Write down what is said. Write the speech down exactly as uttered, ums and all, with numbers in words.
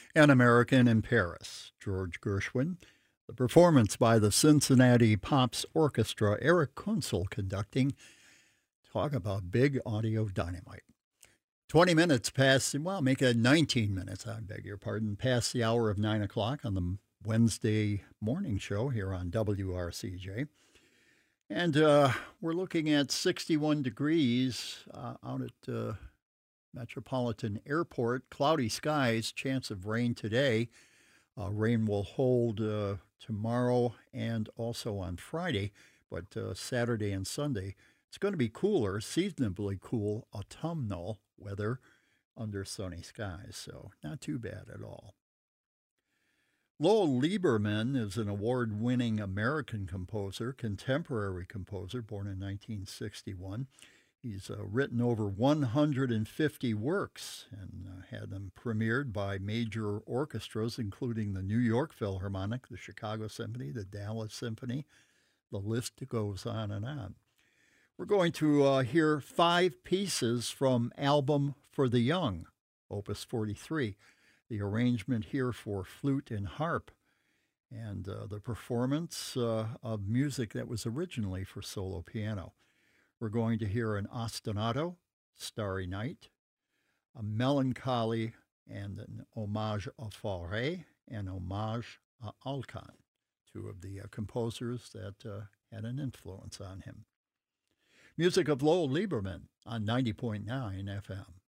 An American in Paris, George Gershwin. The performance by the Cincinnati Pops Orchestra, Eric Kunzel conducting. Talk about big audio dynamite. twenty minutes past, well, make it nineteen minutes, I beg your pardon, past the hour of nine o'clock on the Wednesday morning show here on W R C J. And uh, we're looking at sixty-one degrees uh, out at uh, Metropolitan Airport. Cloudy skies, chance of rain today. Uh, rain will hold uh, tomorrow and also on Friday, but uh, Saturday and Sunday, it's going to be cooler, seasonably cool, autumnal weather under sunny skies, so not too bad at all. Lowell Lieberman is an award-winning American composer, contemporary composer, born in nineteen sixty-one. He's uh, written over one hundred fifty works and uh, had them premiered by major orchestras, including the New York Philharmonic, the Chicago Symphony, the Dallas Symphony. The list goes on and on. We're going to uh, hear five pieces from Album for the Young, Opus forty-three. The arrangement here for flute and harp, and uh, the performance uh, of music that was originally for solo piano. We're going to hear an ostinato, Starry Night, a melancholy, and an homage à Fauré, and homage à Alkan, two of the uh, composers that uh, had an influence on him. Music of Lowell Lieberman on ninety point nine F M.